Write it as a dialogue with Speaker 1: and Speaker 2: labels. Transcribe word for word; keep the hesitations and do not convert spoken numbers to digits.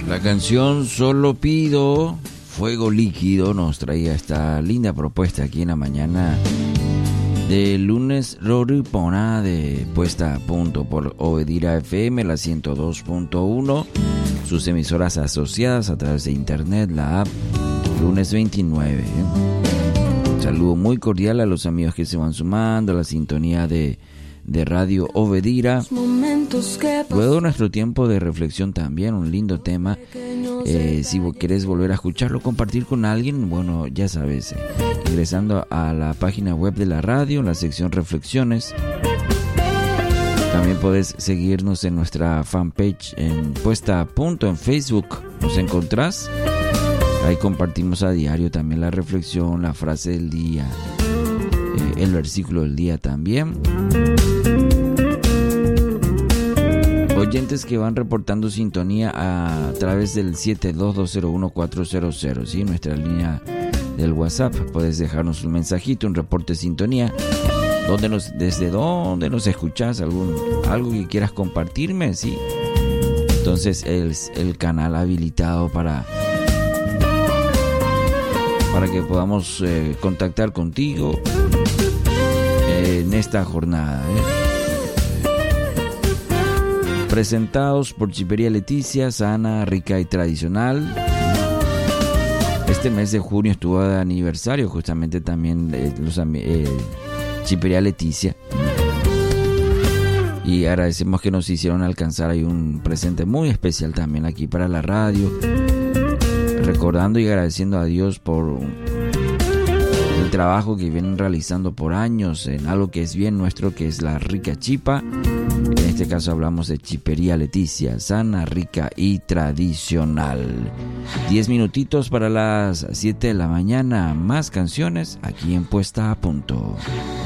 Speaker 1: La canción Solo Pido Fuego Líquido nos traía esta linda propuesta aquí en la mañana de lunes Roripona, de puesta a punto por Obedira F M, la ciento dos punto uno, sus emisoras asociadas a través de internet, la app Lunes veintinueve. Un saludo muy cordial a los amigos que se van sumando a la sintonía de de Radio Obedira. Luego nuestro tiempo de reflexión también, un lindo tema. Eh, si quieres volver a escucharlo, compartir con alguien, bueno, ya sabes, eh, ingresando a la página web de la radio, en la sección Reflexiones. También puedes seguirnos en nuestra fanpage en Puesta a Punto en Facebook. ¿Nos encontrás? Ahí compartimos a diario también la reflexión, la frase del día, eh, el versículo del día también. Oyentes que van reportando sintonía a través del siete dos dos cero uno cuatro cero cero, ¿sí? Nuestra línea del WhatsApp. Puedes dejarnos un mensajito, un reporte de sintonía. ¿Dónde nos, desde dónde nos escuchás? Algún, algo que quieras compartirme, ¿sí? Entonces es el, el canal habilitado para, para que podamos eh, contactar contigo eh, en esta jornada, ¿eh? Presentados por Chipería Leticia, sana, rica y tradicional. Este mes de junio estuvo de aniversario justamente también eh, los eh, Chipería Leticia. Y agradecemos que nos hicieron alcanzar ahí un presente muy especial también aquí para la radio. Recordando y agradeciendo a Dios por el trabajo que vienen realizando por años en algo que es bien nuestro, que es la rica chipa. En este caso hablamos de Chipería Leticia, sana, rica y tradicional. Diez minutitos para las siete de la mañana, más canciones aquí en Puesta a Punto.